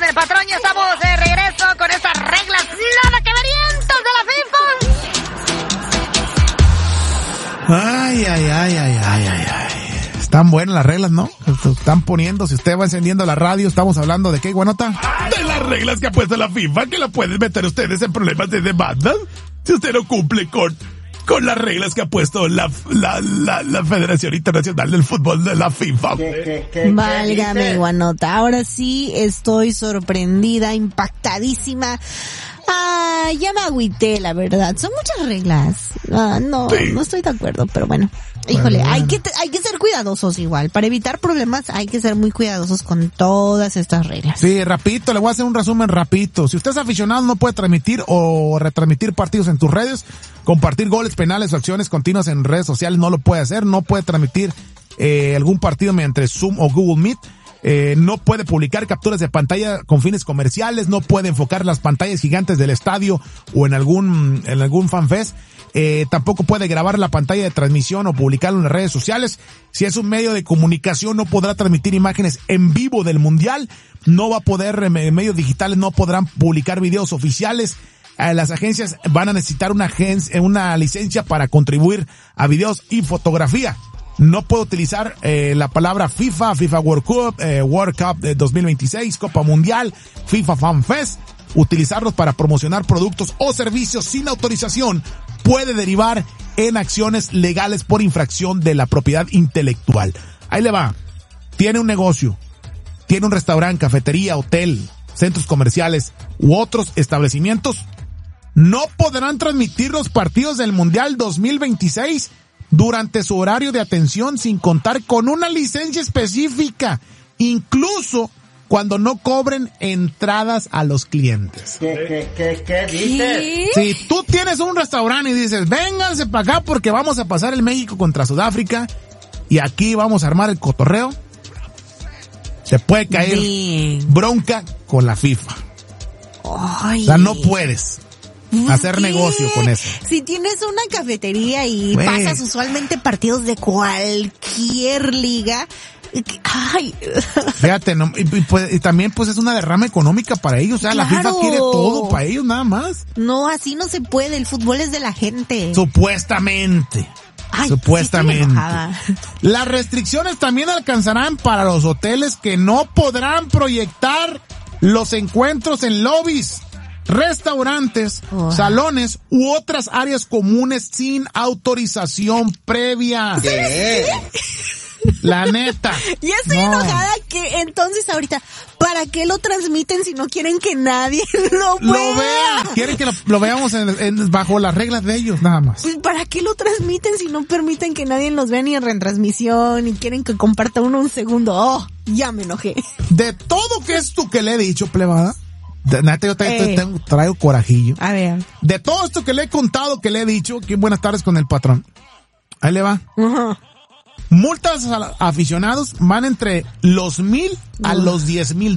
el patrón y estamos de regreso con estas reglas nada que verientas de la FIFA. Ay. Están buenas las reglas, ¿no? Están poniendo, si usted va encendiendo la radio, estamos hablando de qué, Guanota. De las reglas que ha puesto la FIFA, que la pueden meter ustedes en problemas de demanda. Si usted no cumple con las reglas que ha puesto la Federación Internacional del Fútbol de la FIFA. Válgame, Guanota. Ahora sí estoy sorprendida, impactadísima. Ya me agüité, la verdad. Son muchas reglas. No estoy de acuerdo, pero bueno. Híjole, hay que ser cuidadosos igual. Para evitar problemas hay que ser muy cuidadosos con todas estas reglas. Sí, rapidito, le voy a hacer un resumen rapidito. Si usted es aficionado, no puede transmitir o retransmitir partidos en tus redes, compartir goles, penales o acciones continuas en redes sociales, no lo puede hacer. No puede transmitir algún partido mediante Zoom o Google Meet. No puede publicar capturas de pantalla con fines comerciales, no puede enfocar las pantallas gigantes del estadio o en algún fanfest. Tampoco puede grabar la pantalla de transmisión o publicarlo en las redes sociales. Si es un medio de comunicación, no podrá transmitir imágenes en vivo del mundial. No va a poder, medios digitales no podrán publicar videos oficiales. Las agencias van a necesitar una licencia para contribuir a videos y fotografía. No puede utilizar la palabra FIFA World Cup 2026, Copa Mundial, FIFA Fan Fest. Utilizarlos para promocionar productos o servicios sin autorización puede derivar en acciones legales por infracción de la propiedad intelectual. Ahí le va. Tiene un negocio, tiene un restaurante, cafetería, hotel, centros comerciales u otros establecimientos. No podrán transmitir los partidos del Mundial 2026 durante su horario de atención sin contar con una licencia específica, incluso cuando no cobren entradas a los clientes. ¿Qué dices? Si tú tienes un restaurante y dices, vénganse para acá porque vamos a pasar el México contra Sudáfrica y aquí vamos a armar el cotorreo, te puede caer bronca con la FIFA. Ay. O sea, no puedes hacer negocio con eso. Si tienes una cafetería y pasas usualmente partidos de cualquier liga, ay. Fíjate, y también pues es una derrama económica para ellos, o sea, claro. La FIFA quiere todo para ellos nada más. No, así no se puede, el fútbol es de la gente. Supuestamente. Las restricciones también alcanzarán para los hoteles que no podrán proyectar los encuentros en lobbies, restaurantes, salones u otras áreas comunes sin autorización previa. La neta. Ya estoy enojada que entonces ahorita, ¿para qué lo transmiten si no quieren que nadie lo vea? Quieren que lo veamos bajo las reglas de ellos, nada más. Pues ¿para qué lo transmiten si no permiten que nadie los vea ni en retransmisión y quieren que comparta uno un segundo? Ya me enojé. De todo que esto que le he dicho, plebada, neta, yo traigo corajillo. A ver. De todo esto que le he contado, que le he dicho, que buenas tardes con el patrón. Ahí le va. Multas a aficionados van entre los 1,000 a los 10,000